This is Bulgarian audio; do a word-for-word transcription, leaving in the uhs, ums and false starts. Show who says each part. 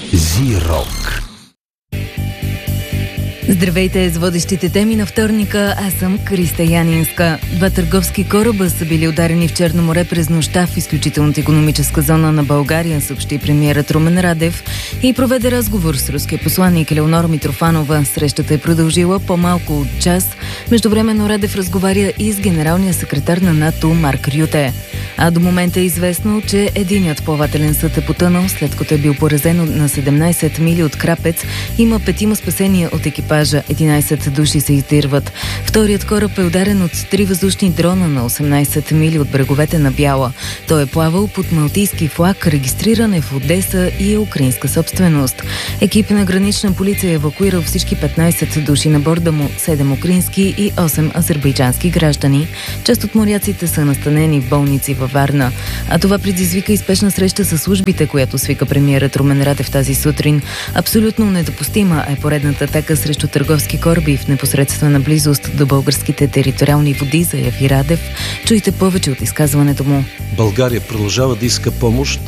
Speaker 1: Зирок.
Speaker 2: Здравейте с водещите теми на вторника, аз съм Криста Янинска. Два търговски кораба са били ударени в Черно море през нощта в изключителната икономическа зона на България, съобщи премиерът Румен Радев и проведе разговор с руския посланик Елеонора Митрофанова. Срещата е продължила по-малко от час. Междувременно Радев разговаря и с генералния секретар на НАТО Марк Рюте. А до момента е известно, че единият плавателен съд е потънал, след като е бил поразен на седемнайсет мили от Крапец. Има петима спасения от екипажа, единайсет души се издирват. Вторият кораб е ударен от три въздушни дрона на осемнайсет мили от бреговете на Бяла. Той е плавал под малтийски флаг, регистриран е в Одеса и е украинска собственост. Екип на гранична полиция е евакуирал всички петнайсет души на борда му, седем украински и осем азербайджански граждани. Част от моряците са настанени в болници във Варна. А това предизвика и спешна среща с службите, която свика премиерът Румен Радев тази сутрин. Абсолютно недопустима е поредната атака срещу търговски кораби в непосредствена близост до българските териториални води, заяви Радев. Чуйте повече от изказването му.
Speaker 3: България продължава да иска помощ